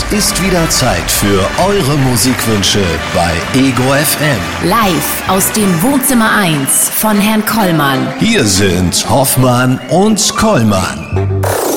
ist wieder Zeit für eure Musikwünsche bei Ego FM. Live aus dem Wohnzimmer 1 von Herrn Kollmann. Hier sind Hoffmann und Kollmann.